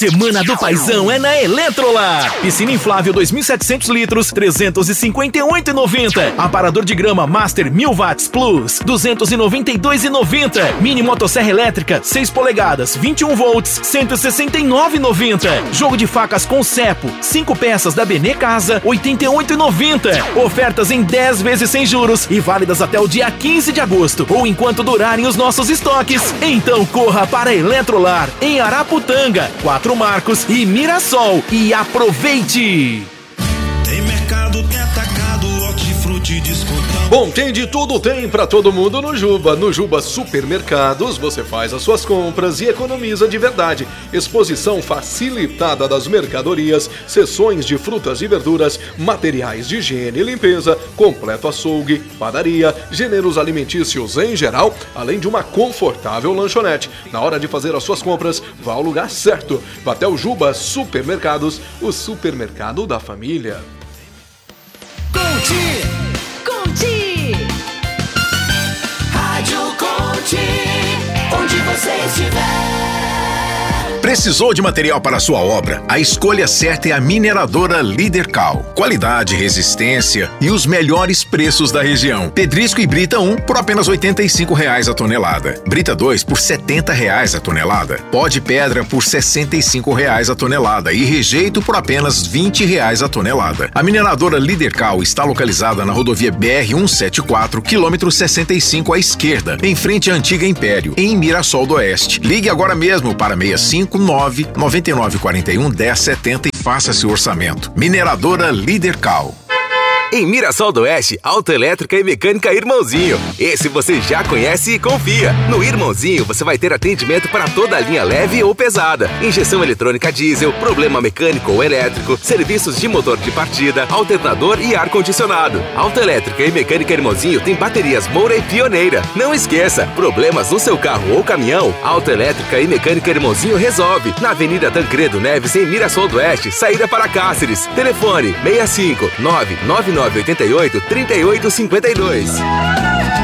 Semana do Paizão é na Eletrolar. Piscina inflável 2.700 litros, 358,90. Aparador de grama Master 1000 watts Plus, 292,90. Mini motosserra elétrica 6 polegadas, 21 volts, 169,90. Jogo de facas com cepo, 5 peças da Benê Casa, 88,90. Ofertas em 10 vezes sem juros e válidas até o dia 15 de agosto ou enquanto durarem os nossos estoques. Então corra para Eletrolar em Araputanga, 4 Marcos e Mirassol e aproveite! Tem mercado, tem atacado, hortifruti, descontão. Bom, tem de tudo, tem pra todo mundo no Juba. No Juba Supermercados, você faz as suas compras e economiza de verdade. Exposição facilitada das mercadorias, seções de frutas e verduras, materiais de higiene e limpeza, completo açougue, padaria, gêneros alimentícios em geral, além de uma confortável lanchonete. Na hora de fazer as suas compras, vá ao lugar certo. Vá até o Juba Supermercados, o supermercado da família. Conte! Rádio Conte, onde você estiver. Precisou de material para sua obra? A escolha certa é a mineradora Lidercal. Qualidade, resistência e os melhores preços da região. Pedrisco e brita 1 por apenas R$ 85,00 a tonelada. Brita 2 por R$ 70,00 a tonelada. Pó de pedra por R$ 65,00 a tonelada e rejeito por apenas R$ 20,00 a tonelada. A mineradora Lidercal está localizada na rodovia BR-174, quilômetro 65 à esquerda, em frente à antiga Império, em Mirassol do Oeste. Ligue agora mesmo para 659-9941-1070 e faça seu orçamento. Mineradora Lidercal. Em Mirassol do Oeste, autoelétrica e mecânica Irmãozinho. Esse você já conhece e confia. No Irmãozinho, você vai ter atendimento para toda a linha leve ou pesada. Injeção eletrônica diesel, problema mecânico ou elétrico, serviços de motor de partida, alternador e ar-condicionado. Autoelétrica e mecânica Irmãozinho tem baterias Moura e Pioneira. Não esqueça, problemas no seu carro ou caminhão, autoelétrica e mecânica Irmãozinho resolve. Na Avenida Tancredo Neves, em Mirassol do Oeste, saída para Cáceres. Telefone 65 99988 3852.